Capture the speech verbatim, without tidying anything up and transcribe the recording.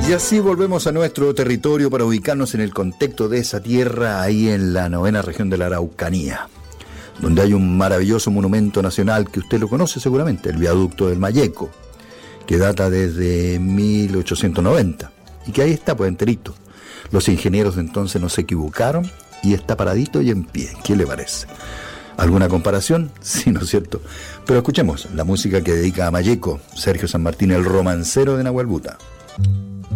Y así volvemos a nuestro territorio para ubicarnos en el contexto de esa tierra, ahí en la novena región de la Araucanía, donde hay un maravilloso monumento nacional que usted lo conoce seguramente, el Viaducto del Mayeco, que data desde mil ochocientos noventa, y que ahí está pues enterito. Los ingenieros de entonces no se equivocaron y está paradito y en pie. ¿Qué le parece? ¿Alguna comparación? Sí, ¿no es cierto? Pero escuchemos la música que dedica a Mayeco, Sergio San Martín, el romancero de Nahuelbuta.